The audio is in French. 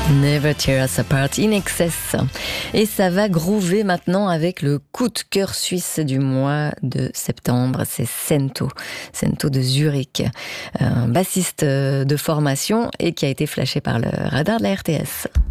Never Tear Us Apart, In Excess. Et ça va groover maintenant avec le coup de cœur suisse du mois de septembre, c'est Sento de Zurich, un bassiste de formation et qui a été flashé par le radar de la RTS.